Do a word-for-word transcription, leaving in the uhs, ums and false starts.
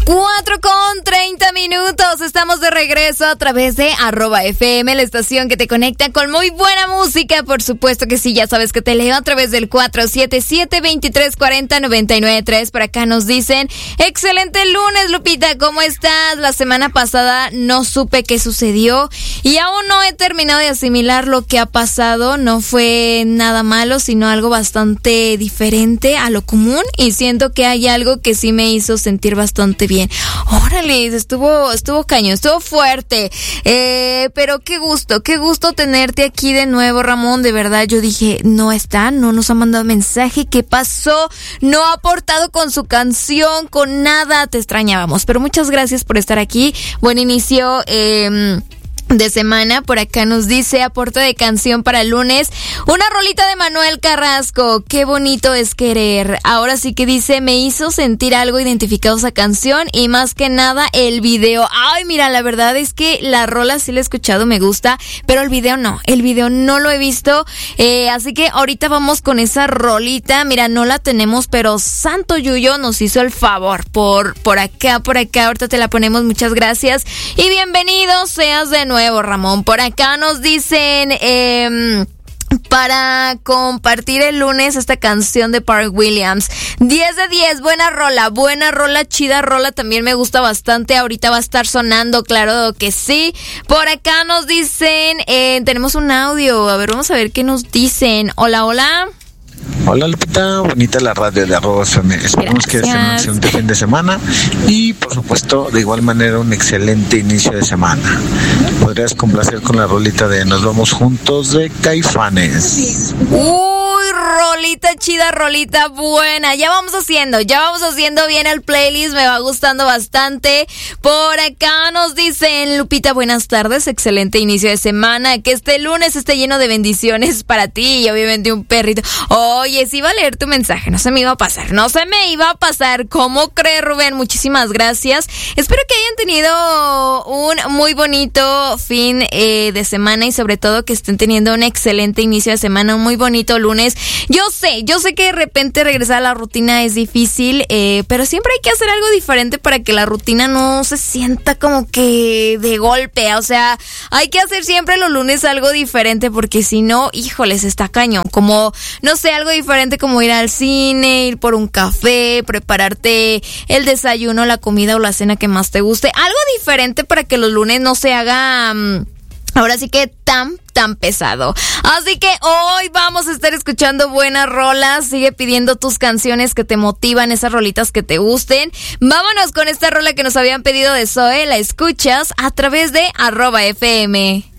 cuatro con treinta minutos, estamos de regreso a través de arroba F M, la estación que te conecta con muy buena música. Por supuesto que sí, ya sabes que te leo a través del cuatro siete siete, veintitrés cuarenta, noventa y nueve tres. Por acá nos dicen, excelente lunes, Lupita, ¿cómo estás? La semana pasada no supe qué sucedió y aún no he terminado de asimilar lo que ha pasado. No fue nada malo, sino algo bastante diferente a lo común, y siento que hay algo que sí me hizo sentir bastante bien. Órale, estuvo, estuvo cañón, estuvo fuerte, eh, pero qué gusto, qué gusto tenerte aquí de nuevo, Ramón. De verdad, yo dije, no está, no nos ha mandado mensaje, ¿qué pasó? No ha aportado con su canción, con nada, te extrañábamos, pero muchas gracias por estar aquí. Buen inicio, eh... de semana. Por acá nos dice, aporte de canción para el lunes, una rolita de Manuel Carrasco, qué bonito es querer. Ahora sí que dice, me hizo sentir algo identificado esa canción, y más que nada el video. Ay, mira, la verdad es que la rola sí la he escuchado, me gusta, pero el video no, el video no lo he visto, eh, así que ahorita vamos con esa rolita. Mira, no la tenemos, pero Santo Yuyo nos hizo el favor, por, por acá, por acá, ahorita te la ponemos, muchas gracias, y bienvenido seas de nuevo, nuevo, Ramón. Por acá nos dicen, eh, para compartir el lunes esta canción de Park Williams, diez de diez, buena rola, buena rola, chida rola, también me gusta bastante. Ahorita va a estar sonando, claro que sí. Por acá nos dicen, eh, tenemos un audio, a ver, vamos a ver qué nos dicen. Hola, hola. Hola, Lupita, bonita la radio de arroba F M. Esperamos que sea un excelente fin de semana y, por supuesto, de igual manera un excelente inicio de semana. ¿Podrías complacer con la rolita de Nos Vamos Juntos de Caifanes? Uy, rolita chida, rolita buena. Ya vamos haciendo, ya vamos haciendo bien el playlist, me va gustando bastante. Por acá nos dicen, Lupita, buenas tardes, excelente inicio de semana, que este lunes esté lleno de bendiciones para ti y obviamente un perrito. Oye, sí iba a leer tu mensaje, no se me iba a pasar, no se me iba a pasar. ¿Cómo crees, Rubén? Muchísimas gracias. Espero que hayan tenido un muy bonito fin eh, de semana, y sobre todo que estén teniendo un excelente inicio de semana, un muy bonito lunes. Yo sé, yo sé que de repente regresar a la rutina es difícil, eh, pero siempre hay que hacer algo diferente para que la rutina no se sienta como que de golpe. O sea, hay que hacer siempre los lunes algo diferente, porque si no, híjoles, está cañón. Como, no sé, algo diferente como ir al cine, ir por un café, prepararte el desayuno, la comida o la cena que más te guste. Algo diferente para que los lunes no se haga, um, ahora sí que tan, tan pesado. Así que hoy vamos a estar escuchando buenas rolas. Sigue pidiendo tus canciones que te motivan, esas rolitas que te gusten. Vámonos con esta rola que nos habían pedido de Zoe. La escuchas a través de arroba F M.